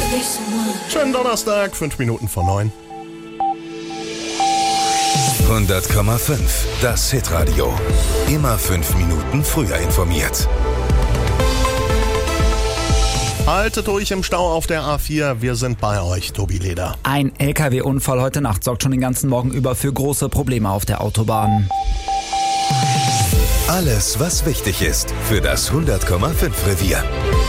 Schönen Donnerstag, 5 Minuten vor 9. 100,5. Das Hitradio. Immer 5 Minuten früher informiert. Haltet ruhig im Stau auf der A4. Wir sind bei euch, Tobi Leder. Ein LKW-Unfall heute Nacht sorgt schon den ganzen Morgen über für große Probleme auf der Autobahn. Alles, was wichtig ist für das 100,5 Revier.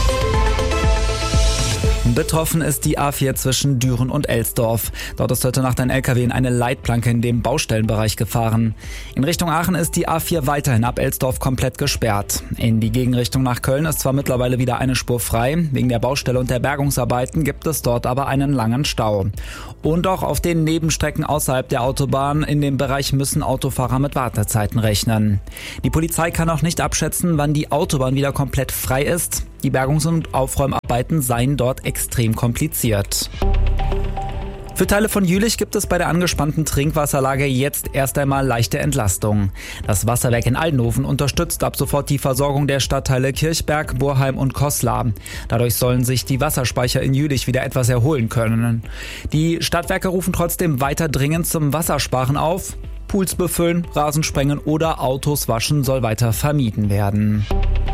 Betroffen ist die A4 zwischen Düren und Elsdorf. Dort ist heute Nacht ein LKW in eine Leitplanke in dem Baustellenbereich gefahren. In Richtung Aachen ist die A4 weiterhin ab Elsdorf komplett gesperrt. In die Gegenrichtung nach Köln ist zwar mittlerweile wieder eine Spur frei. Wegen der Baustelle und der Bergungsarbeiten gibt es dort aber einen langen Stau. Und auch auf den Nebenstrecken außerhalb der Autobahn in dem Bereich müssen Autofahrer mit Wartezeiten rechnen. Die Polizei kann auch nicht abschätzen, wann die Autobahn wieder komplett frei ist. Die Bergungs- und Aufräumarbeiten seien dort extrem kompliziert. Für Teile von Jülich gibt es bei der angespannten Trinkwasserlage jetzt erst einmal leichte Entlastung. Das Wasserwerk in Aldenhofen unterstützt ab sofort die Versorgung der Stadtteile Kirchberg, Borheim und Koslar. Dadurch sollen sich die Wasserspeicher in Jülich wieder etwas erholen können. Die Stadtwerke rufen trotzdem weiter dringend zum Wassersparen auf. Pools befüllen, Rasen sprengen oder Autos waschen soll weiter vermieden werden.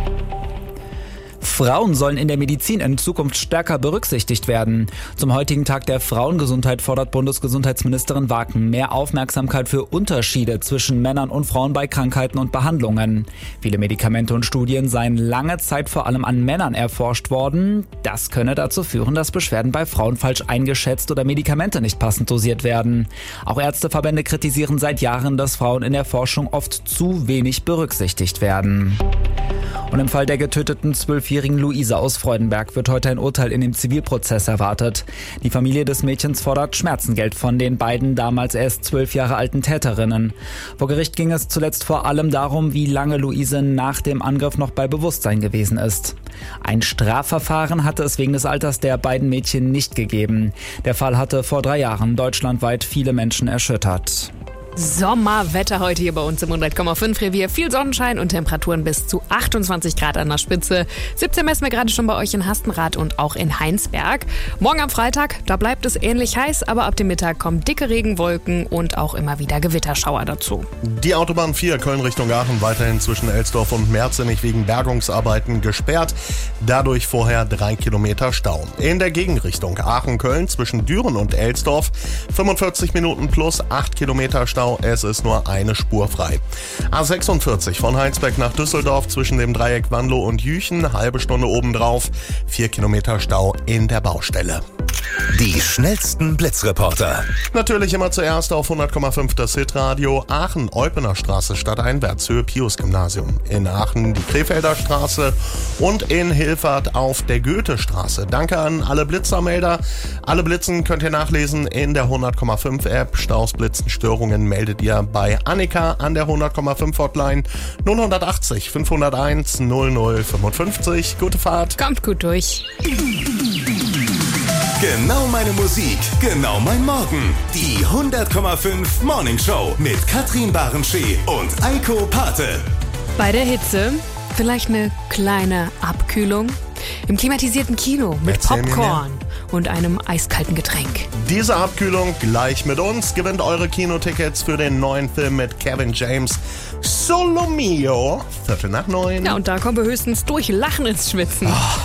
Frauen sollen in der Medizin in Zukunft stärker berücksichtigt werden. Zum heutigen Tag der Frauengesundheit fordert Bundesgesundheitsministerin Waken mehr Aufmerksamkeit für Unterschiede zwischen Männern und Frauen bei Krankheiten und Behandlungen. Viele Medikamente und Studien seien lange Zeit vor allem an Männern erforscht worden. Das könne dazu führen, dass Beschwerden bei Frauen falsch eingeschätzt oder Medikamente nicht passend dosiert werden. Auch Ärzteverbände kritisieren seit Jahren, dass Frauen in der Forschung oft zu wenig berücksichtigt werden. Und im Fall der getöteten 12-jährigen Luise aus Freudenberg wird heute ein Urteil in dem Zivilprozess erwartet. Die Familie des Mädchens fordert Schmerzengeld von den beiden damals erst 12 Jahre alten Täterinnen. Vor Gericht ging es zuletzt vor allem darum, wie lange Luise nach dem Angriff noch bei Bewusstsein gewesen ist. Ein Strafverfahren hatte es wegen des Alters der beiden Mädchen nicht gegeben. Der Fall hatte vor 3 Jahren deutschlandweit viele Menschen erschüttert. Sommerwetter heute hier bei uns im 100,5 Revier. Viel Sonnenschein und Temperaturen bis zu 28 Grad an der Spitze. 17 messen wir gerade schon bei euch in Hastenrath und auch in Heinsberg. Morgen am Freitag, da bleibt es ähnlich heiß, aber ab dem Mittag kommen dicke Regenwolken und auch immer wieder Gewitterschauer dazu. Die Autobahn 4 Köln Richtung Aachen weiterhin zwischen Elsdorf und Merzenich wegen Bergungsarbeiten gesperrt. Dadurch vorher 3 Kilometer Stau. In der Gegenrichtung Aachen-Köln zwischen Düren und Elsdorf 45 Minuten plus 8 Kilometer Stau. Es ist nur eine Spur frei. A46 von Heinsberg nach Düsseldorf zwischen dem Dreieck Wanlo und Jüchen, halbe Stunde obendrauf, 4 Kilometer Stau in der Baustelle. Die schnellsten Blitzreporter. Natürlich immer zuerst auf 100,5 das Hitradio. Aachen, Eupener Straße stadteinwärts, Höhe Pius-Gymnasium. In Aachen die Krefelder Straße und in Hilfert auf der Goethestraße. Danke an alle Blitzermelder. Alle Blitzen könnt ihr nachlesen in der 100,5 App. Staus, Blitzen, Störungen meldet ihr bei Annika an der 100,5 Hotline 080 501 0055. Gute Fahrt. Kommt gut durch. Genau meine Musik, genau mein Morgen. Die 100,5 Morning Show mit Katrin Barenschee und Eiko Pate. Bei der Hitze vielleicht eine kleine Abkühlung im klimatisierten Kino mit Erzähl mir Popcorn und einem eiskalten Getränk. Diese Abkühlung gleich mit uns. Gewinnt eure Kinotickets für den neuen Film mit Kevin James. Solo Mio. 8:15. Ja, und da kommen wir höchstens durch Lachen ins Schwitzen.